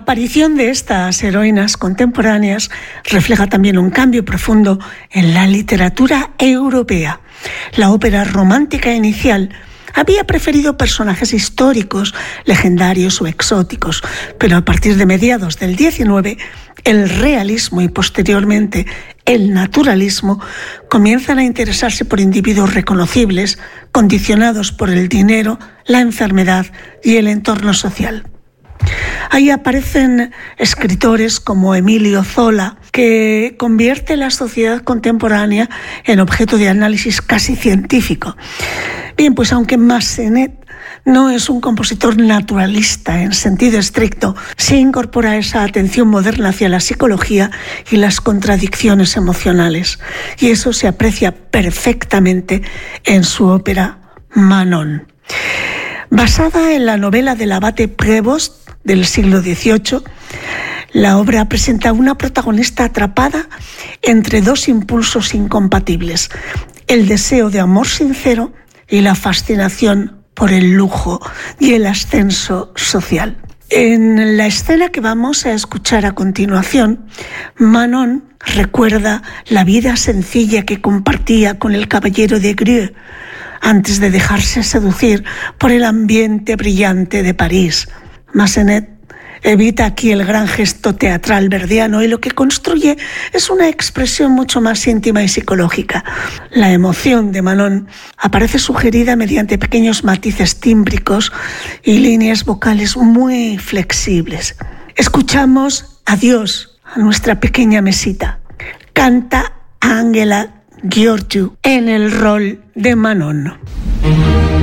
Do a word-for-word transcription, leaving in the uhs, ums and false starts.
aparición de estas heroínas contemporáneas refleja también un cambio profundo en la literatura europea. La ópera romántica inicial había preferido personajes históricos, legendarios o exóticos, pero a partir de mediados del diecinueve, el realismo y posteriormente el naturalismo comienzan a interesarse por individuos reconocibles, condicionados por el dinero, la enfermedad y el entorno social. Ahí aparecen escritores como Emilio Zola, que convierte la sociedad contemporánea en objeto de análisis casi científico. Bien, pues aunque Massenet no es un compositor naturalista en sentido estricto, se incorpora esa atención moderna hacia la psicología y las contradicciones emocionales. Y eso se aprecia perfectamente en su ópera Manon. Basada en la novela del abate Prévost del siglo dieciocho, la obra presenta una protagonista atrapada entre dos impulsos incompatibles: el deseo de amor sincero y la fascinación por el lujo y el ascenso social. En la escena que vamos a escuchar a continuación, Manon recuerda la vida sencilla que compartía con el caballero de Greux antes de dejarse seducir por el ambiente brillante de París. Massenet evita aquí el gran gesto teatral verdiano y lo que construye es una expresión mucho más íntima y psicológica. La emoción de Manon aparece sugerida mediante pequeños matices tímbricos y líneas vocales muy flexibles. Escuchamos Adiós a nuestra pequeña mesita. Canta Ángela Gheorghiu en el rol de Manon.